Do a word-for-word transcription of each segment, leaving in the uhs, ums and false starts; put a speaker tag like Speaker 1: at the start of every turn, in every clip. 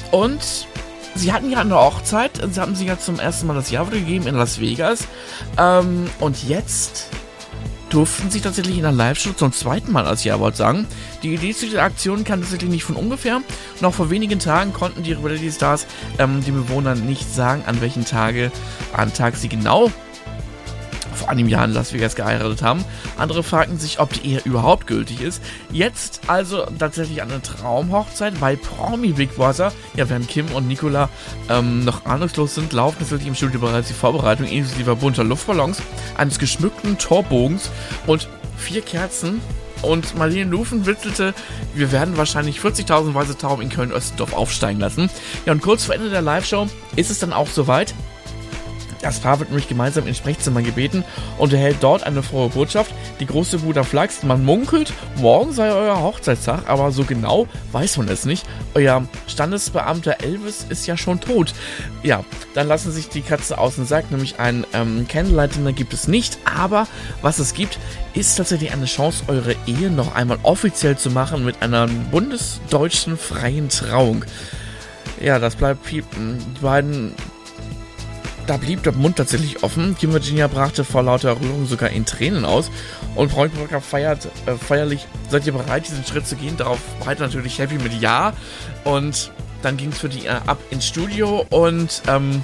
Speaker 1: Und sie hatten ja eine Hochzeit, sie haben sich ja zum ersten Mal das Ja-Wort gegeben in Las Vegas. Ähm, und jetzt durften sie tatsächlich in der Live-Show zum zweiten Mal das Ja-Wort sagen. Die Idee zu dieser Aktion kam tatsächlich nicht von ungefähr. Noch vor wenigen Tagen konnten die Reality Stars ähm, den Bewohnern nicht sagen, an welchen Tage, an Tag sie genau vor einem Jahr in Las Vegas geheiratet haben. Andere fragten sich, ob die Ehe überhaupt gültig ist. Jetzt also tatsächlich eine Traumhochzeit bei Promi Big Brother. Ja, während Kim und Nicola ähm, noch ahnungslos sind, laufen tatsächlich im Studio bereits die Vorbereitung inklusive bunter Luftballons, eines geschmückten Torbogens und vier Kerzen. Und Marlene Lufen witzelte, wir werden wahrscheinlich vierzigtausend weiße Tauben in Köln-Östendorf aufsteigen lassen. Ja, und kurz vor Ende der Live-Show ist es dann auch soweit. Das Paar wird nämlich gemeinsam ins Sprechzimmer gebeten und erhält dort eine frohe Botschaft. Die große Bruder flaxt, man munkelt, morgen sei euer Hochzeitstag, aber so genau weiß man es nicht. Euer Standesbeamter Elvis ist ja schon tot. Ja, dann lassen sich die Katze aus dem Sack, nämlich ein ähm, Candlelight-Dinner gibt es nicht, aber was es gibt, ist tatsächlich eine Chance, eure Ehe noch einmal offiziell zu machen mit einer bundesdeutschen freien Trauung. Ja, das bleibt piepen. Die beiden... Da blieb der Mund tatsächlich offen. Kim Virginia brachte vor lauter Rührung sogar in Tränen aus. Und Braunbrücker feiert äh, feierlich, seid ihr bereit, diesen Schritt zu gehen? Darauf weiter natürlich happy mit Ja. Und dann ging es für die äh, ab ins Studio und ähm,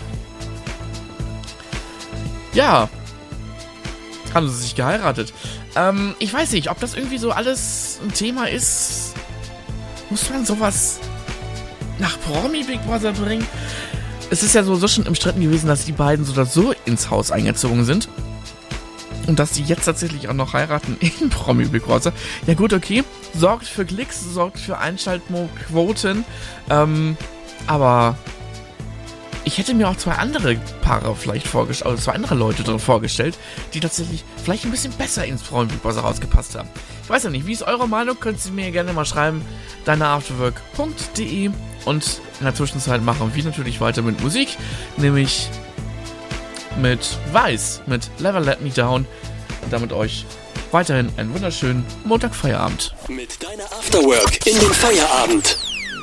Speaker 1: ja, haben sie sich geheiratet. Ähm, ich weiß nicht, ob das irgendwie so alles ein Thema ist. Muss man sowas nach Promi Big Brother bringen? Es ist ja sowieso schon umstritten gewesen, dass die beiden so oder so ins Haus eingezogen sind. Und dass die jetzt tatsächlich auch noch heiraten in Promi Big Brother. Ja gut, okay. Sorgt für Klicks, sorgt für Einschaltquoten. Ähm, aber ich hätte mir auch zwei andere Paare vielleicht vorgestellt, also zwei andere Leute drin vorgestellt, die tatsächlich vielleicht ein bisschen besser ins Promi Big Brother rausgepasst haben. Ich weiß ja nicht, wie ist eure Meinung? Könnt ihr mir gerne mal schreiben. deine-afterwork punkt de. Und in der Zwischenzeit machen wir natürlich weiter mit Musik, nämlich mit Weiß, mit Never Let Me Down. Und damit euch weiterhin einen wunderschönen Montagfeierabend.
Speaker 2: Mit deiner Afterwork in den Feierabend.